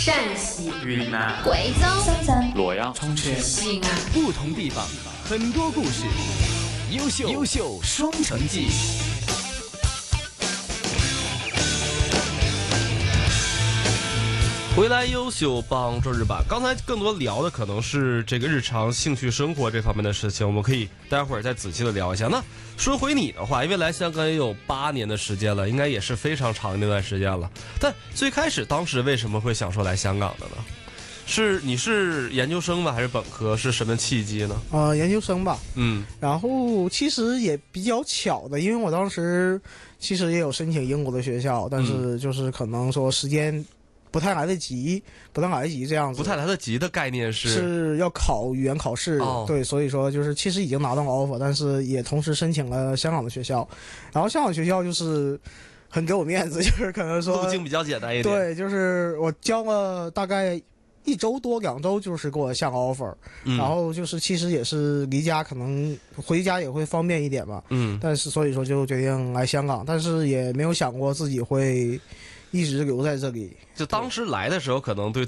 陕西、 云南、 贵州、 深圳、 洛阳、 重庆、 西安， 不同地方很多故事，优秀双城记。 回来优秀帮周日版，刚才更多聊的可能是这个日常兴趣生活这方面的事情，我们可以待会儿再仔细的聊一下。那说回你的话，因为来香港也有8年的时间了，应该也是非常长的那段时间了。但最开始当时为什么会想说来香港的呢？你是研究生吗？还是本科？是什么契机呢？ 研究生吧。然后其实也比较巧的，因为我当时其实也有申请英国的学校，但是就是可能说时间不太来得及这样子。 不太来得及的概念是要考语言考试，对，所以说就是其实已经拿到 offer， 但是也同时申请了香港的学校，然后香港学校就是很给我面子，就是可能说路径比较简单一点。 对，就是我交了大概1周多2周，就是给我下个 offer，然后就是其实也是离家，可能回家也会方便一点嘛，但是所以说就决定来香港，但是也没有想过自己会一直留在这里。 就当时来的时候，可能对